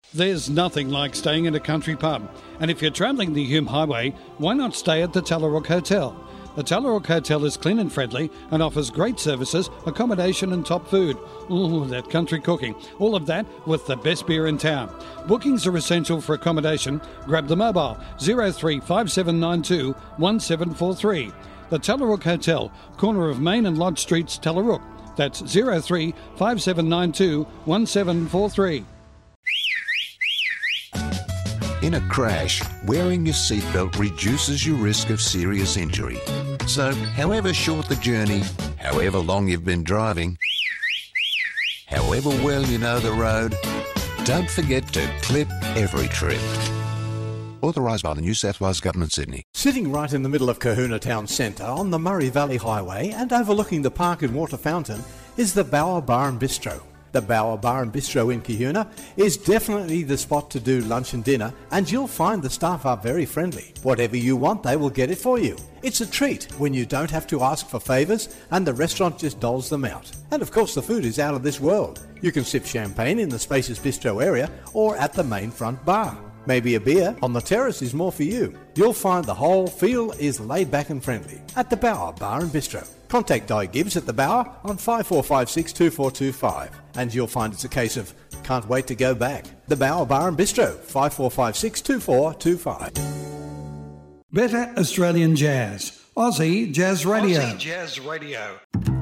There's nothing like staying in a country pub, and if you're travelling the Hume Highway, why not stay at the Tallarook Hotel? The Tallarook Hotel is clean and friendly and offers great services, accommodation and top food. Ooh, that country cooking. All of that with the best beer in town. Bookings are essential for accommodation. Grab the mobile 035792 1743. The Tallarook Hotel, corner of Main and Lodge Streets, Tallarook. That's 035792 1743. In a crash, wearing your seatbelt reduces your risk of serious injury. So, however short the journey, however long you've been driving, however well you know the road, don't forget to clip every trip. Authorised by the New South Wales Government, Sydney. Sitting right in the middle of Kahuna Town Centre on the Murray Valley Highway and overlooking the park and water fountain is the Bower Bar and Bistro. The Bower Bar and Bistro in Kahuna is definitely the spot to do lunch and dinner, and you'll find the staff are very friendly. Whatever you want, they will get it for you. It's a treat when you don't have to ask for favours and the restaurant just doles them out. And of course the food is out of this world. You can sip champagne in the spacious bistro area or at the main front bar. Maybe a beer on the terrace is more for you. You'll find the whole feel is laid back and friendly at the Bower Bar and Bistro. Contact Di Gibbs at the Bower on 5456 2425 and you'll find it's a case of can't wait to go back. The Bower Bar and Bistro, 5456 2425. Better Australian Jazz. Aussie Jazz Radio. Aussie Jazz Radio.